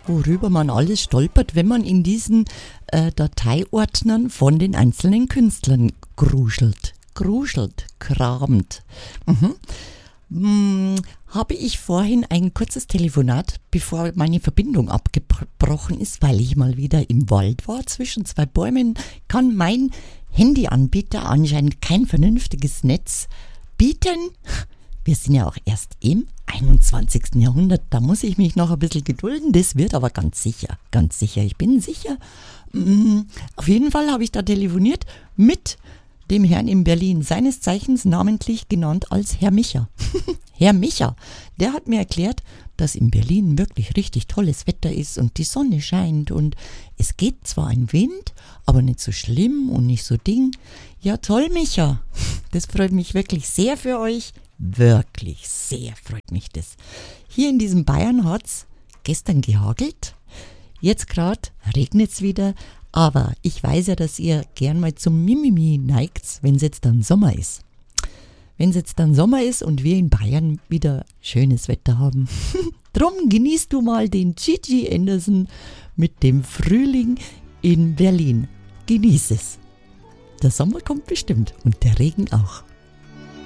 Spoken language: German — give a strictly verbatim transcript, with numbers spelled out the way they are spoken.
worüber man alles stolpert, wenn man in diesen äh, Dateiordnern von den einzelnen Künstlern gruschelt, gruschelt, kramt. Mhm. Hm, habe ich vorhin ein kurzes Telefonat, bevor meine Verbindung abgebrochen ist, weil ich mal wieder im Wald war, zwischen zwei Bäumen, kann mein Handyanbieter anscheinend kein vernünftiges Netz bieten. Wir sind ja auch erst im einundzwanzigsten Jahrhundert, da muss ich mich noch ein bisschen gedulden, das wird aber ganz sicher, ganz sicher, ich bin sicher. Hm, auf jeden Fall habe ich da telefoniert mit dem Herrn in Berlin, seines Zeichens namentlich genannt als Herr Micha. Herr Micha, der hat mir erklärt, dass in Berlin wirklich richtig tolles Wetter ist und die Sonne scheint und es geht zwar ein Wind, aber nicht so schlimm und nicht so ding. Ja toll, Micha, das freut mich wirklich sehr für euch, wirklich sehr freut mich das. Hier in diesem Bayern hat's gestern gehagelt, jetzt gerade regnet es wieder. Aber ich weiß ja, dass ihr gern mal zum Mimimi neigt, wenn es jetzt dann Sommer ist. Wenn es jetzt dann Sommer ist und wir in Bayern wieder schönes Wetter haben. Drum genießt du mal den Gigi Anderson mit dem Frühling in Berlin. Genieß es. Der Sommer kommt bestimmt und der Regen auch.